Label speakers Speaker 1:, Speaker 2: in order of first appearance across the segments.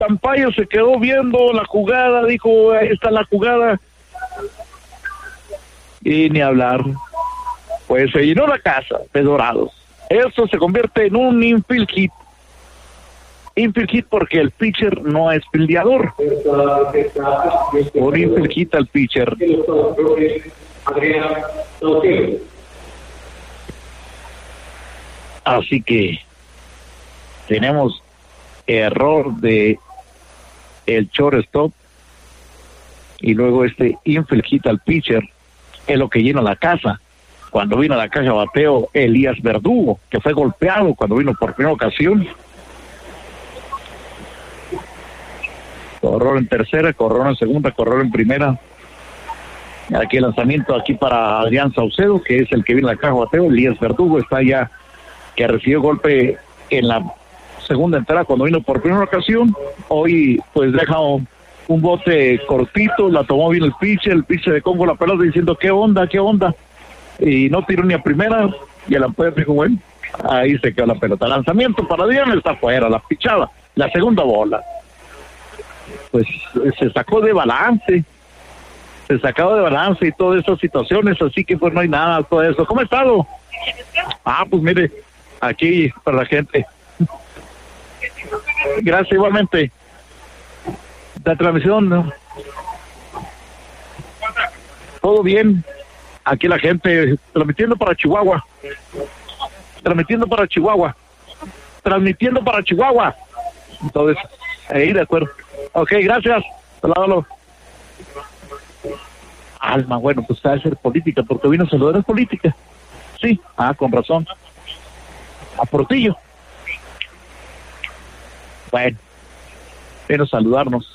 Speaker 1: Tampayo se quedó viendo la jugada, dijo, ahí está la jugada, y ni hablar. Pues se llenó la casa de Dorados. Eso se convierte en un infield hit. Infield hit porque el pitcher no es fildeador. Un infield hit al pitcher. Así que tenemos error de el shortstop y luego este infield hit al pitcher es lo que llena la casa. Cuando vino a la caja bateo Elías Verdugo, que fue golpeado cuando vino por primera ocasión. Corrón en tercera, Corrón en segunda, Corrón en primera. Aquí el lanzamiento aquí para Adrián Saucedo, que es el que viene a la caja bateo. Elías Verdugo está ya, que recibió golpe en la segunda entrada cuando vino por primera ocasión. Hoy pues deja un bote cortito, la tomó bien el pitcher de Congo la pelota diciendo qué onda, y no tiró ni a primera, y el amparo dijo bueno, ahí se quedó la pelota. Lanzamiento para Adrián, está afuera, la pichada, la segunda bola. Pues se sacó de balance y todas esas situaciones, así que pues no hay nada, todo eso. ¿Cómo ha estado? Pues mire, aquí para la gente. Gracias igualmente. La transmisión, ¿no? Todo bien. Aquí la gente transmitiendo para Chihuahua. Entonces, ahí de acuerdo. Ok, gracias. Saludalo. Alma, bueno, pues va a ser política, porque vino a saludar es política. Sí, con razón. A Portillo. Bueno, vino a saludarnos.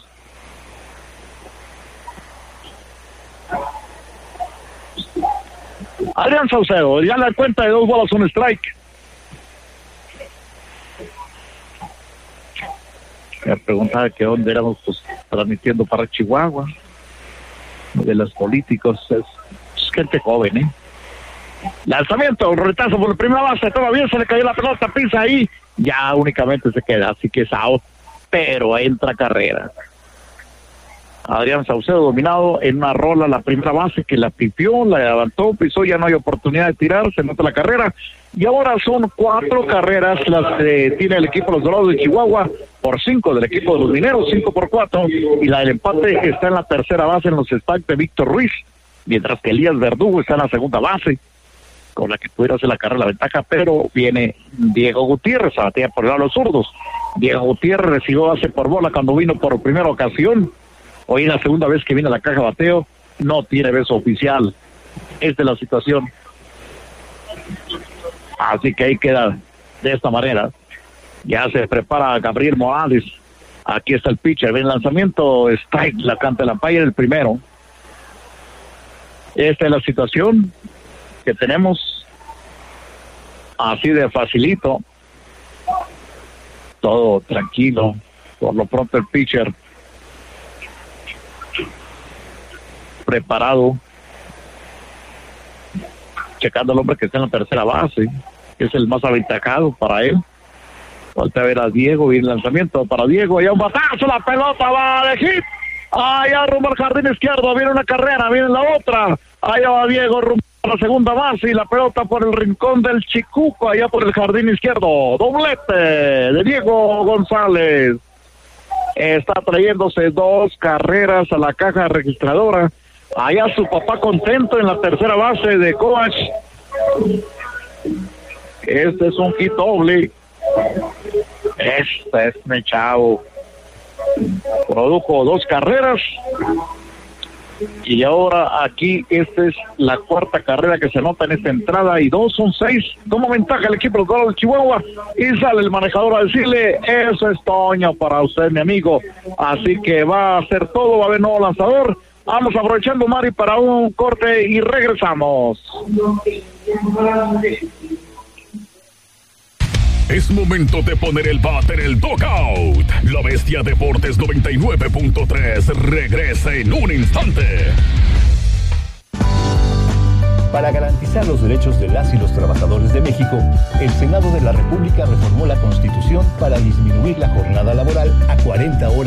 Speaker 1: Adrián Saucedo, ya la cuenta de 2 bolas, un strike. Me preguntaba que dónde éramos, pues transmitiendo para Chihuahua. De los políticos, es gente joven, Lanzamiento, retazo por la primera base, todavía se le cayó la pelota, pisa ahí, ya únicamente se queda, así que es out, pero entra carrera. Adrián Saucedo dominado en una rola la primera base que la pipió, la levantó, pisó, ya no hay oportunidad de tirar, se nota la carrera, y ahora son 4 carreras las que tiene el equipo de los Dorados de Chihuahua, por 5 del equipo de los Mineros, 5-4, y la del empate está en la tercera base en los stacks de Víctor Ruiz, mientras que Elías Verdugo está en la segunda base, con la que pudiera hacer la carrera la ventaja, pero viene Diego Gutiérrez a batear por el lado de los zurdos. Diego Gutiérrez recibió base por bola cuando vino por primera ocasión. Hoy es la segunda vez que viene a la caja bateo, no tiene beso oficial. Esta es la situación. Así que ahí queda de esta manera. Ya se prepara Gabriel Morales. Aquí está el pitcher. Ven el lanzamiento. Strike, la canta el umpire, el primero. Esta es la situación que tenemos. Así de facilito. Todo tranquilo. Por lo pronto el pitcher preparado, checando al hombre que está en la tercera base, que es el más aventajado para él. Falta ver a Diego y el lanzamiento para Diego, allá un batazo, la pelota va de hit, allá rumbo al jardín izquierdo, viene una carrera, viene la otra, allá va Diego rumbo a la segunda base y la pelota por el rincón del Chicuco, allá por el jardín izquierdo, doblete de Diego González. Está trayéndose 2 carreras a la caja registradora. Allá su papá contento en la tercera base de Coach. Este es un hit doble. Este es mi chavo. Produjo 2 carreras. Y ahora aquí esta es la 4ª carrera que se anota en esta entrada y 2 son 6. Toma ventaja el equipo de Chihuahua y sale el manejador a decirle, eso es Toño para usted, mi amigo. Así que va a hacer todo, va a haber nuevo lanzador. Vamos aprovechando, Mari, para un corte y regresamos.
Speaker 2: Es momento de poner el bat en el dugout. La Bestia Deportes 99.3 regresa en un instante.
Speaker 3: Para garantizar los derechos de las y los trabajadores de México, el Senado de la República reformó la Constitución para disminuir la jornada laboral a 40 horas